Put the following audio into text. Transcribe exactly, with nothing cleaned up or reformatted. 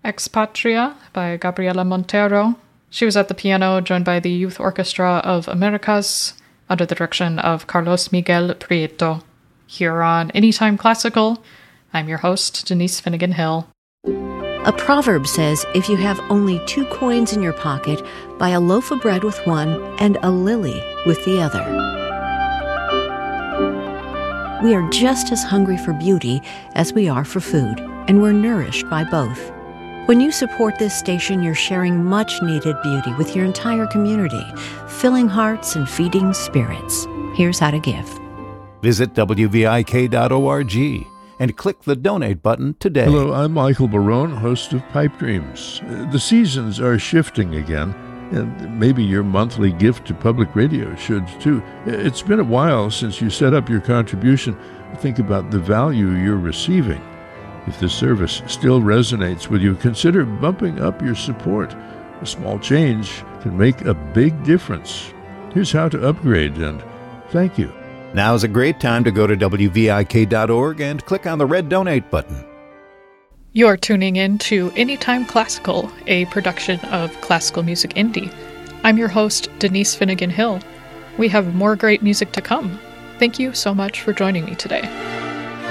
Ex Patria by Gabriela Montero. She was at the piano, joined by the Youth Orchestra of Americas, under the direction of Carlos Miguel Prieto. Here on Anytime Classical, I'm your host, Denise Finnegan Hill. A proverb says, if you have only two coins in your pocket, buy a loaf of bread with one and a lily with the other. We are just as hungry for beauty as we are for food, and we're nourished by both. When you support this station, you're sharing much-needed beauty with your entire community, filling hearts and feeding spirits. Here's how to give. Visit W V I K dot org and click the donate button today. Hello, I'm Michael Barone, host of Pipe Dreams. The seasons are shifting again, and maybe your monthly gift to public radio should too. It's been a while since you set up your contribution. Think about the value you're receiving. If this service still resonates with you, consider bumping up your support. A small change can make a big difference. Here's how to upgrade, and thank you. Now's a great time to go to W V I K dot org and click on the red donate button. You're tuning in to Anytime Classical, a production of Classical Music Indie. I'm your host, Denise Finnegan Hill. We have more great music to come. Thank you so much for joining me today.